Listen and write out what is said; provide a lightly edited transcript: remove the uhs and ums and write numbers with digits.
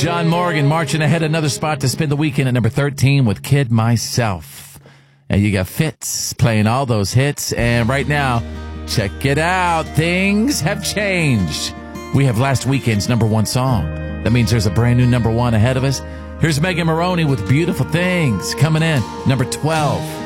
John Morgan marching ahead another spot to spend the weekend at number 13 with Kid Myself. And you got Fitz playing all those hits. And right now, check it out. Things have changed. We have last weekend's number one song. That means there's a brand new number one ahead of us. Here's Megan Maroney with Beautiful Things coming in number 12.